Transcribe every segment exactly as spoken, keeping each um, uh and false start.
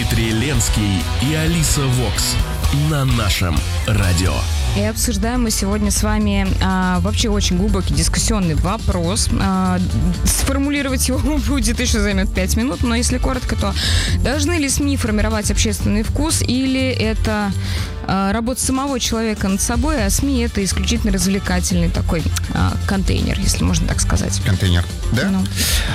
Дмитрий Ленский и Алиса Вокс на нашем радио. И обсуждаем мы сегодня с вами а, вообще очень глубокий дискуссионный вопрос. А, сформулировать его будет еще займет пять минут, но если коротко, то должны ли СМИ формировать общественный вкус, или это а, работа самого человека над собой, а СМИ это исключительно развлекательный такой а, контейнер, если можно так сказать. Контейнер, да? Ну.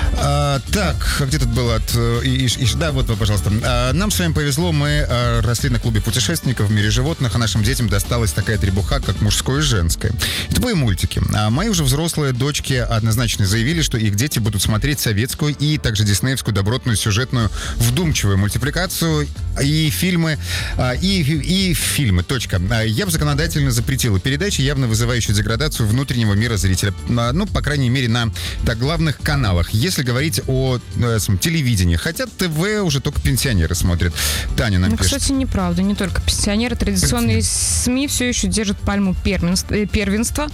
А, так, где тут было? От, и, и, и, да, вот, пожалуйста. А, нам с вами повезло, мы а, росли на клубе путешественников в мире животных, а нашим детям досталась такая требуха, как мужское и женское. Это были мультики. А мои уже взрослые дочки однозначно заявили, что их дети будут смотреть советскую и также диснеевскую добротную сюжетную вдумчивую мультипликацию и фильмы, и, и фильмы, точка. Я бы законодательно запретила передачи, явно вызывающие деградацию внутреннего мира зрителя. Ну, по крайней мере, на так, главных каналах. Если говорить о э, телевидении. Хотя ТВ уже только пенсионеры смотрят. Таня нам ну, пишет. Кстати, неправда. Не только пенсионеры. Традиционные СМИ все еще держат пальму первенства, первенства.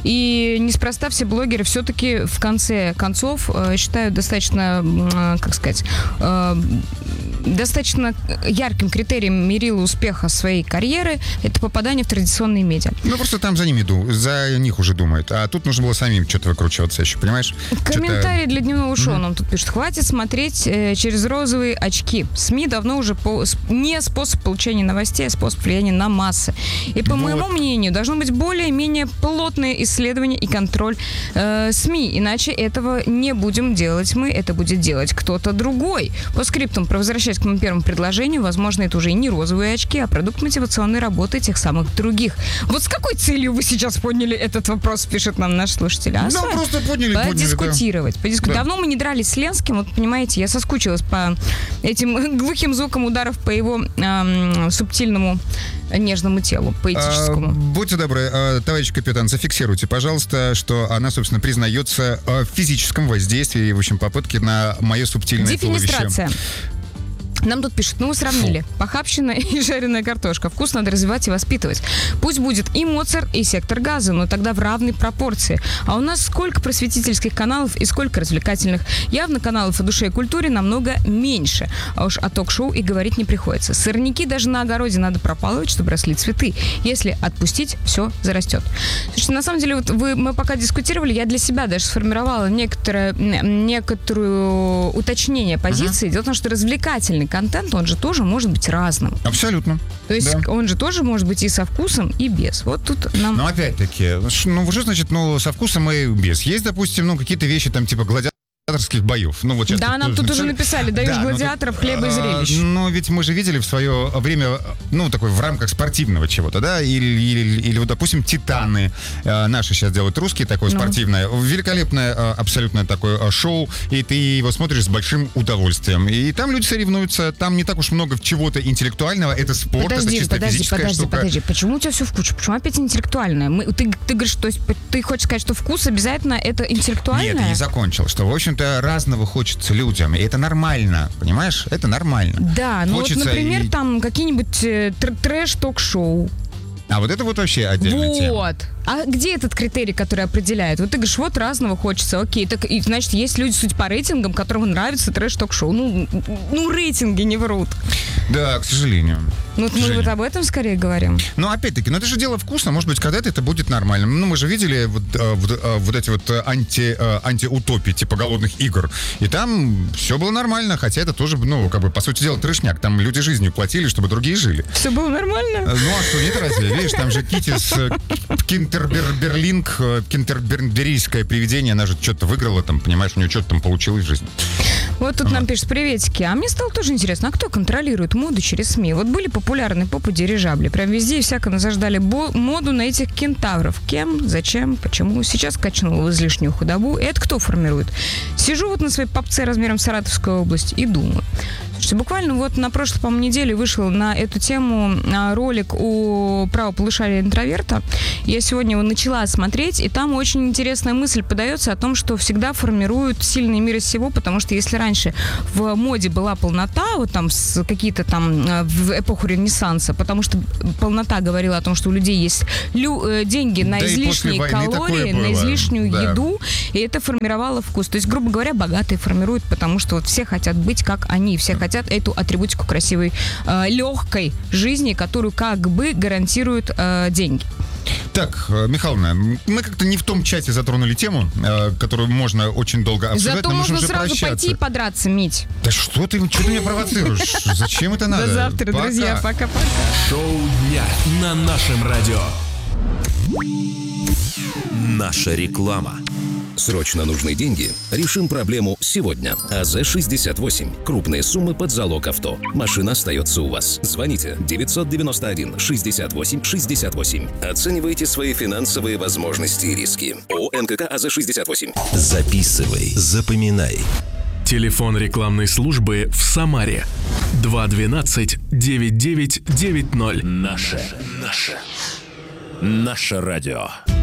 И неспроста все блогеры все-таки в конце концов э, считают достаточно, э, как сказать, э, достаточно ярким критерием мерила успеха своей карьеры это попадание в традиционные медиа. Ну, просто там за ними, за них уже думают. А тут нужно было самим что-то выкручиваться еще, понимаешь? Комментарий что-то... для дневного шоу mm-hmm. нам тут пишет. Хватит смотреть э, через розовые очки. СМИ давно уже по, не способ получения новостей, а способ влияния на массы. И по вот. моему мнению, должно быть более-менее плотное исследование и контроль э, СМИ. Иначе этого не будем делать мы, это будет делать кто-то другой. По скриптам, про возвращаясь к моему первому предложению, возможно, это уже и не розовые очки, а продукт мотивационной работы тех самых других. Вот с какой целью вы сейчас поняли этот вопрос, пишет нам наш слушатель? А ну, просто поняли, подискутировать. поняли, Подиску... да. Давно мы не дрались с Ленским, вот понимаете, я соскучилась по этим глухим звукам ударов по его эм, субтильному нежному телу, поэтическому. А, будьте добры, а, товарищ капитан, зафиксируйте, пожалуйста, что она, собственно, признается в физическом воздействии, в общем, попытке на мое субтильное Дефинистрация. туловище. Нам тут пишут, ну, вы сравнили. Фу. Похабщина и жареная картошка. Вкус надо развивать и воспитывать. Пусть будет и Моцарт, и Сектор Газа, но тогда в равной пропорции. А у нас сколько просветительских каналов и сколько развлекательных. Явно каналов о душе и культуре намного меньше. А уж о ток-шоу и говорить не приходится. Сорняки даже на огороде надо пропалывать, чтобы росли цветы. Если отпустить, все зарастет. Слушайте, на самом деле, вот вы, мы пока дискутировали, я для себя даже сформировала некоторое, некоторую уточнение позиции. Uh-huh. Дело в том, что развлекательный контент, он же тоже может быть разным. Абсолютно. То есть да. он же тоже может быть и со вкусом, и без. Вот тут нам... Но опять-таки, ну что значит, ну со вкусом и без? Есть, допустим, ну какие-то вещи там типа гладиаторских боев. Ну, вот да, нам тут уже написали, даешь да, гладиаторов, тут, хлеба и зрелищ. Но ведь мы же видели в свое время, ну, такой в рамках спортивного чего-то, да, или, или, или вот, допустим, «Титаны». Наши сейчас делают русские, такое ну. спортивное. Великолепное абсолютно такое шоу, и ты его смотришь с большим удовольствием. И там люди соревнуются, там не так уж много чего-то интеллектуального, это спорт, подожди, это чисто подожди, физическая подожди, штука. Подожди, почему у тебя все в кучу? Почему опять интеллектуальное? Мы, ты, ты говоришь, то есть ты хочешь сказать, что вкус обязательно это интеллектуальное? Нет, я не закончил, что, в общем-то, разного хочется людям, и это нормально, понимаешь? Это нормально. Да, ну вот, например, и... там какие-нибудь э, трэш-ток-шоу. А вот это вот вообще отдельная вот. тема. Вот. А где этот критерий, который определяет? Вот ты говоришь, вот разного хочется, окей. Так, и, значит, есть люди, суть по рейтингам, которым нравится трэш-ток-шоу. Ну, ну, рейтинги не врут. Да, к сожалению. Ну, мы вот об этом скорее говорим. Ну, опять-таки, ну это же дело вкуса. Может быть, когда-то это будет нормально. Ну, мы же видели вот, вот, вот эти вот анти, антиутопии, типа «Голодных игр». И там все было нормально, хотя это тоже, ну, как бы, по сути дела, трешняк. Там люди жизнью платили, чтобы другие жили. Все было нормально? Ну, а что, нет разве? Видишь, там же Китис Кинтерберлинг, кентерберийское привидение, она же что-то выиграла там, понимаешь, у нее что-то там получилось в жизни. Вот тут а. нам пишут, приветики. А мне стало тоже интересно, а кто контролирует моду через СМИ? Вот были популярны попу-дирижабли. Прям везде и всяко насаждали бо- моду на этих кентавров. Кем, зачем, почему? Сейчас качнул в излишнюю худобу. И это кто формирует? Сижу вот на своей попце размером в Саратовскую область и думаю. Слушайте, буквально вот на прошлой, по-моему, неделе вышел на эту тему ролик у правополушария интроверта. Я сегодня его начала смотреть, и там очень интересная мысль подается о том, что всегда формируют сильный мир из всего, потому что если раньше в моде была полнота, вот там с какие-то там в эпоху Ренессанса, потому что полнота говорила о том, что у людей есть лю- деньги на да излишние калории, на излишнюю да. еду, и это формировало вкус. То есть, грубо говоря, богатые формируют, потому что вот все хотят быть как они, все хотят хотят эту атрибутику красивой, э, легкой жизни, которую как бы гарантируют э, деньги. Так, Михайловна, мы как-то не в том чате затронули тему, э, которую можно очень долго обсуждать. Зато можно сразу пойти и подраться, Мить. Да что ты, что ты меня провоцируешь? Зачем это надо? До завтра, Пока. друзья. Пока-пока. Шоу дня на нашем радио. Наша реклама. Срочно нужны деньги? Решим проблему сегодня. АЗ шестьдесят восемь. Крупные суммы под залог авто. Машина остается у вас. Звоните девятьсот девяносто один шестьдесят восемь шестьдесят восемь. Оценивайте свои финансовые возможности и риски. ООО НКК АЗ шестьдесят восемь. Записывай, запоминай. Телефон рекламной службы в Самаре. два двенадцать девять девять девять ноль. Наше, наше, наше радио.